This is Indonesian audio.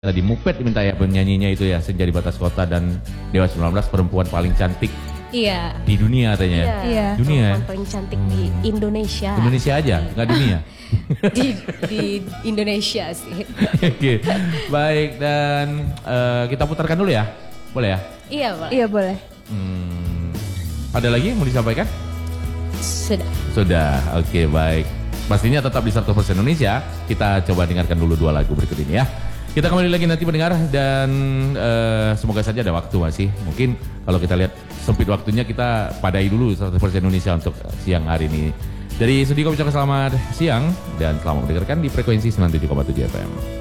Tadi Mupet diminta ya penyanyinya itu ya, Senja di Batas Kota dan Dewa 19 perempuan paling cantik Iya. di dunia katanya. Iya. Dunia. Perempuan paling cantik di Indonesia. Indonesia aja, nggak dunia. di Indonesia sih. Oke, baik dan kita putarkan dulu ya, boleh ya? Iya boleh. Iya boleh. Ada lagi yang mau disampaikan? Sudah, oke baik. Pastinya tetap di 100% Indonesia. Kita coba dengarkan dulu dua lagu berikut ini ya. Kita kembali lagi nanti mendengar dan semoga saja ada waktu masih. Mungkin kalau kita lihat sempit waktunya kita padai dulu 100% Indonesia untuk siang hari ini. Dari Studio ucapkan selamat siang dan selamat mendengarkan di frekuensi 97,7 FM.